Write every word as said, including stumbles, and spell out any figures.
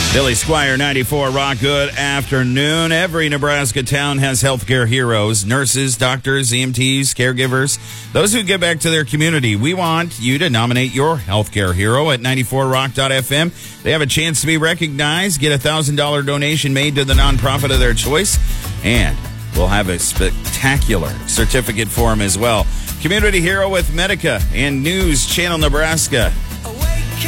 Billy Squire, ninety-four Rock. Good afternoon. Every Nebraska town has healthcare heroes, nurses, doctors, E M Ts, caregivers, those who give back to their community. We want you to nominate your healthcare hero at ninety-four rock dot f m. They have a chance to be recognized, get a one thousand dollars donation made to the nonprofit of their choice, and we'll have a spectacular certificate for them as well. Community hero with Medica and News Channel Nebraska.